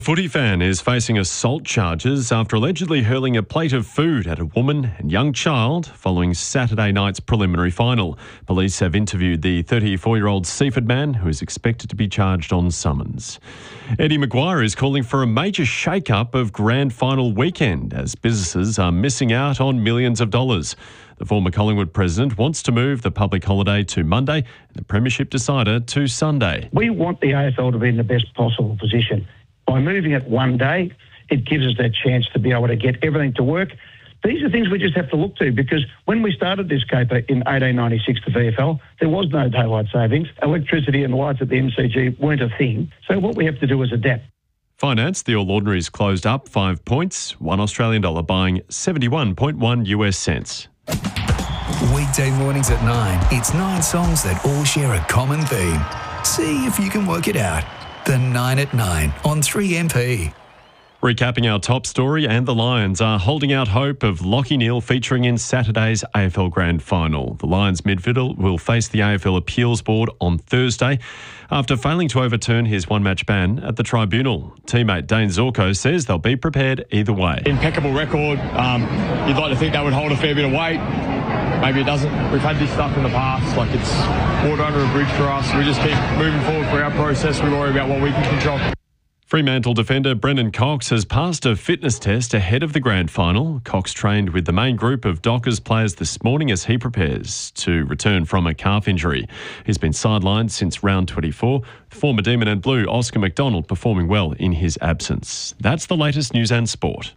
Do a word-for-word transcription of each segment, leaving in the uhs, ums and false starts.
Footy fan is facing assault charges after allegedly hurling a plate of food at a woman and young child following Saturday night's preliminary final. Police have interviewed the thirty-four-year-old Seaford man who is expected to be charged on summons. Eddie Maguire is calling for a major shake-up of grand final weekend as businesses are missing out on millions of dollars. The former Collingwood president wants to move the public holiday to Monday and the premiership decider to Sunday. We want the A F L to be in the best possible position. By moving it one day, it gives us that chance to be able to get everything to work. These are things we just have to look to, because when we started this caper in eighteen ninety-six, the V F L, there was no daylight savings. Electricity and lights at the M C G weren't a thing. So what we have to do is adapt. Finance, the All Ordinaries closed up five points, one Australian dollar buying seventy-one point one U S cents. Weekday mornings at nine, it's nine songs that all share a common theme. See if you can work it out. The nine at nine on three M P. Recapping our top story, and the Lions are holding out hope of Lachie Neale featuring in Saturday's A F L Grand Final. The Lions midfielder will face the A F L Appeals Board on Thursday after failing to overturn his one-match ban at the tribunal. Teammate Dane Zorko says they'll be prepared either way. Impeccable record. Um, you'd like to think that would hold a fair bit of weight. Maybe it doesn't. We've had this stuff in the past. Like, it's water under a bridge for us. We just keep moving forward for our process. We worry about what we can control. Fremantle defender Brendan Cox has passed a fitness test ahead of the grand final. Cox trained with the main group of Dockers players this morning as he prepares to return from a calf injury. He's been sidelined since round twenty-four, with former Demon and Blue Oscar McDonald performing well in his absence. That's the latest news and sport.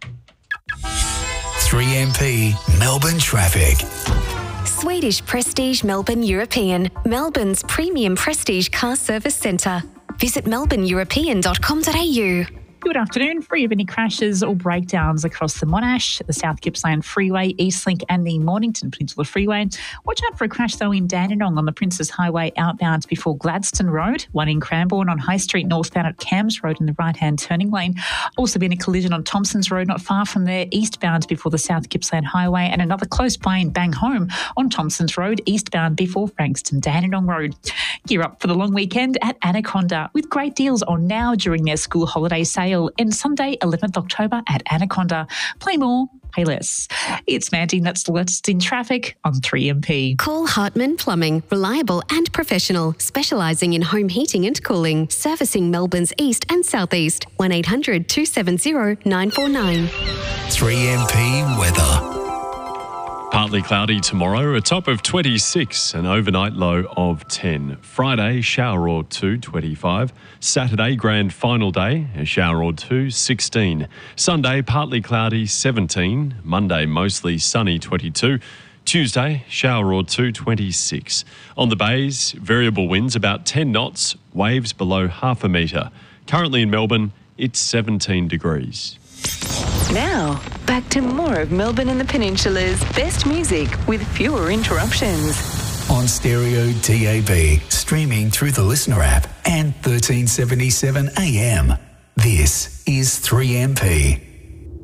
three M P Melbourne traffic. Swedish Prestige Melbourne European, Melbourne's premium prestige car service centre. Visit melbourne european dot com dot a u. Good afternoon. Free of any crashes or breakdowns across the Monash, the South Gippsland Freeway, Eastlink and the Mornington Peninsula Freeway. Watch out for a crash though in Dandenong on the Princes Highway outbound before Gladstone Road, one in Cranbourne on High Street northbound at Cams Road in the right-hand turning lane. Also been a collision on Thompson's Road not far from there, eastbound before the South Gippsland Highway, and another close by in Bang Home on Thompson's Road, eastbound before Frankston Dandenong Road. Gear up for the long weekend at Anaconda with great deals on now during their school holiday sale. And Sunday, eleventh October at Anaconda. Play more, pay less. It's Mandy, that's the latest in traffic on three M P. Call Hartman Plumbing, reliable and professional, specialising in home heating and cooling, servicing Melbourne's east and southeast. one eight hundred two seven zero nine four nine. three M P weather. Partly cloudy tomorrow, a top of twenty-six, an overnight low of ten. Friday, shower or two, twenty-five. Saturday, grand final day, a shower or two, sixteen. Sunday, partly cloudy, seventeen. Monday, mostly sunny, twenty-two. Tuesday, shower or two, twenty-six. On the bays, variable winds about ten knots, waves below half a metre. Currently in Melbourne, it's seventeen degrees. Now, back to more of Melbourne and the Peninsula's best music with fewer interruptions. On stereo D A B, streaming through the Listener app and thirteen seventy-seven A M. This is three M P.